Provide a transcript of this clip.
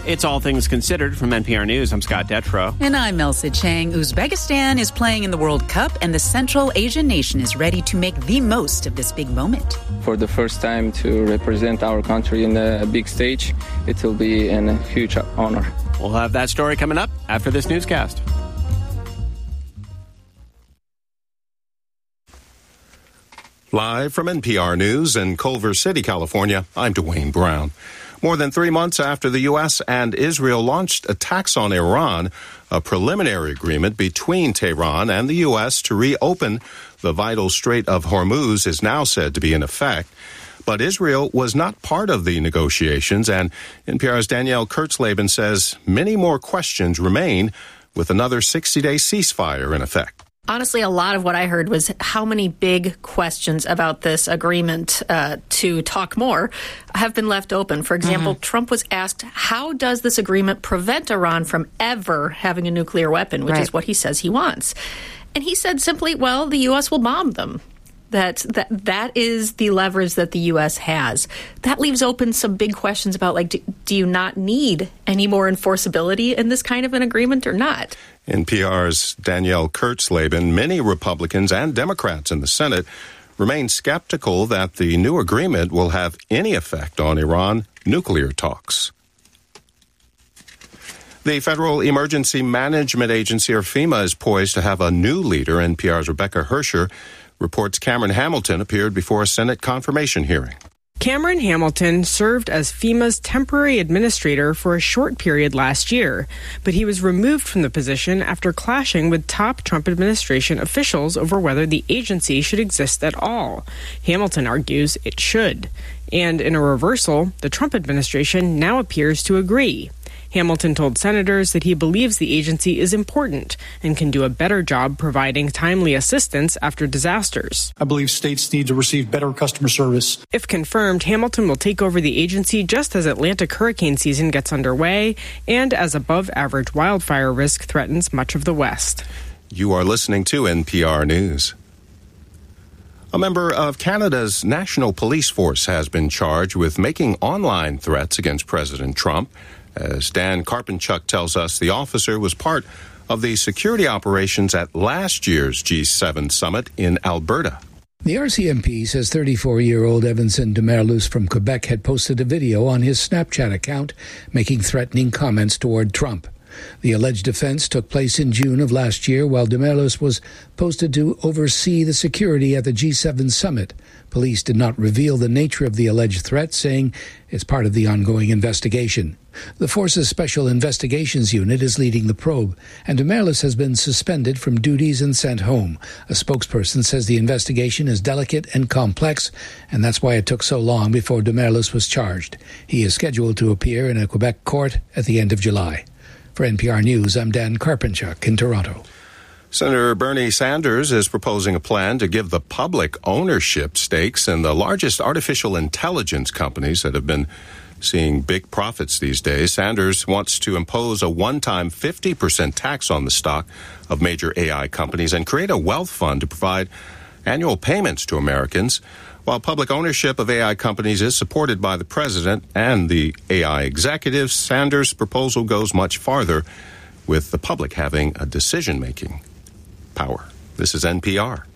It's All Things Considered from NPR News. I'm Scott Detrow. And I'm Elsa Chang. Uzbekistan is playing in the World Cup, and the Central Asian nation is ready to make the most of this big moment. For the first time to represent our country in a big stage, it will be a huge honor. We'll have that story coming up after this newscast. Live from NPR News in Culver City, California, I'm Dwayne Brown. More than 3 months after the U.S. and Israel launched attacks on Iran, a preliminary agreement between Tehran and the U.S. to reopen the vital Strait of Hormuz is now said to be in effect. But Israel was not part of the negotiations, and NPR's Danielle Kurtzleben says many more questions remain with another 60-day ceasefire in effect. Honestly, a lot of what I heard was how many big questions about this agreement to talk more have been left open. For example, Trump was asked, how does this agreement prevent Iran from ever having a nuclear weapon, which is what he says he wants. And he said simply, well, the U.S. will bomb them. That is the leverage that the U.S. has. That leaves open some big questions about, like, do you not need any more enforceability in this kind of an agreement or not? NPR's Danielle Kurtzleben, many Republicans and Democrats in the Senate remain skeptical that the new agreement will have any effect on Iran nuclear talks. The Federal Emergency Management Agency, or FEMA, is poised to have a new leader. NPR's Rebecca Hersher reports Cameron Hamilton appeared before a Senate confirmation hearing. Cameron Hamilton served as FEMA's temporary administrator for a short period last year, but he was removed from the position after clashing with top Trump administration officials over whether the agency should exist at all. Hamilton argues it should. And in a reversal, the Trump administration now appears to agree. Hamilton told senators that he believes the agency is important and can do a better job providing timely assistance after disasters. I believe states need to receive better customer service. If confirmed, Hamilton will take over the agency just as Atlantic hurricane season gets underway and as above-average wildfire risk threatens much of the West. You are listening to NPR News. A member of Canada's National Police Force has been charged with making online threats against President Trump. As Dan Karpenchuk tells us, the officer was part of the security operations at last year's G7 summit in Alberta. The RCMP says 34-year-old Evanson Demerlus from Quebec had posted a video on his Snapchat account making threatening comments toward Trump. The alleged offense took place in June of last year while Demerlus was posted to oversee the security at the G7 summit. Police did not reveal the nature of the alleged threat, saying it's part of the ongoing investigation. The force's Special Investigations Unit is leading the probe, and Demerlus has been suspended from duties and sent home. A spokesperson says the investigation is delicate and complex, and that's why it took so long before Demerlus was charged. He is scheduled to appear in a Quebec court at the end of July. For NPR News, I'm Dan Karpenchuk in Toronto. Senator Bernie Sanders is proposing a plan to give the public ownership stakes in the largest artificial intelligence companies that have been seeing big profits these days. Sanders wants to impose a one-time 50% tax on the stock of major AI companies and create a wealth fund to provide annual payments to Americans. While public ownership of AI companies is supported by the president and the AI executives, Sanders' proposal goes much farther, with the public having a decision-making power. This is NPR.